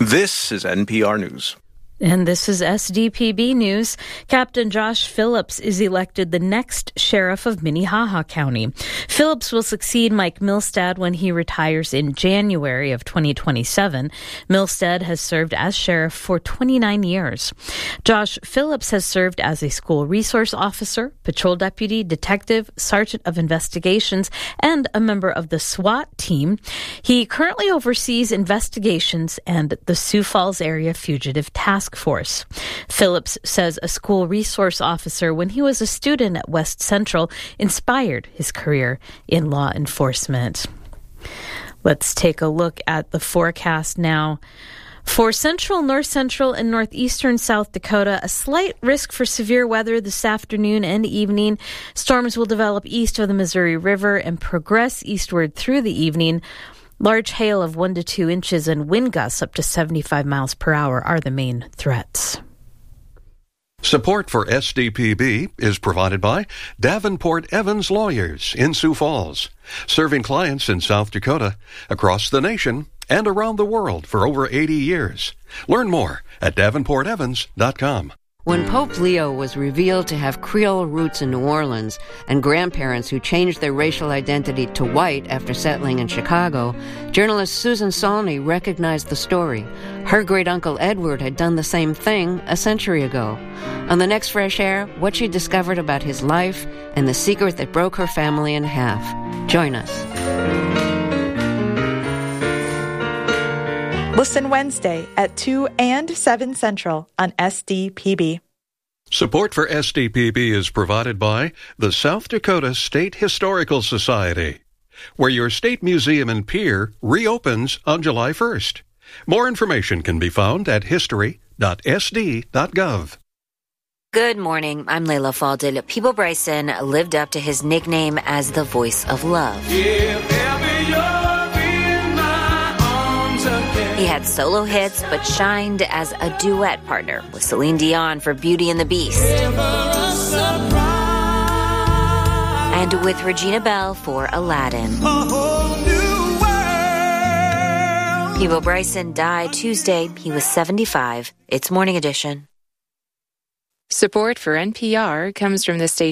This is NPR News. And this is SDPB News. Captain Josh Phillips is elected the next sheriff of Minnehaha County. Phillips will succeed Mike Milstead when he retires in January of 2027. Milstead has served as sheriff for 29 years. Josh Phillips has served as a school resource officer, patrol deputy, detective, sergeant of investigations, and a member of the SWAT team. He currently oversees investigations and the Sioux Falls Area Fugitive Task Force. Phillips says a school resource officer when he was a student at West Central inspired his career in law enforcement. Let's take a look at the forecast now. For central, north central, and northeastern South Dakota, a slight risk for severe weather this afternoon and evening. Storms will develop east of the Missouri River and progress eastward through the evening. Large hail of 1 to 2 inches and wind gusts up to 75 miles per hour are the main threats. Support for SDPB is provided by Davenport Evans Lawyers in Sioux Falls, serving clients in South Dakota, across the nation, and around the world for over 80 years. Learn more at davenportevans.com. When Pope Leo was revealed to have Creole roots in New Orleans and grandparents who changed their racial identity to white after settling in Chicago, journalist Susan Saulney recognized the story. Her great-uncle Edward had done the same thing a century ago. On the next Fresh Air, what she discovered about his life and the secret that broke her family in half. Join us. Listen Wednesday at 2 and 7 Central on SDPB. Support for SDPB is provided by the South Dakota State Historical Society, where your state museum in Pierre reopens on July 1st. More information can be found at history.sd.gov. Good morning. I'm Layla Falded. Peeble Bryson lived up to his nickname as the voice of love. He had solo hits, but shined as a duet partner with Celine Dion for Beauty and the Beast. And with Regina Belle for Aladdin. Peeble Bryson died Tuesday. He was 75. It's Morning Edition. Support for NPR comes from the station.